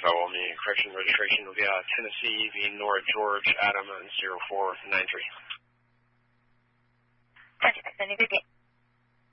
info on the correction registration will be Tennessee v. Nora George, Adam 0493. Gotcha. Have a good day.